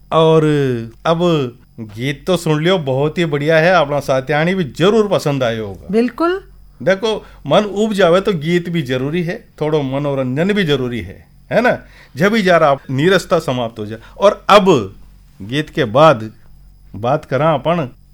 और अब गीत तो सुन लियो, बहुत ही बढ़िया है, अपना सात्यानी भी जरूर पसंद आयो होगा। बिल्कुल। देखो, मन उब जावे तो गीत भी जरूरी है, थोड़ो मनोरंजन भी जरूरी है ना। जब भी जा रहा नीरसता समाप्त हो जाए। और अब गीत के बाद बात करा अपन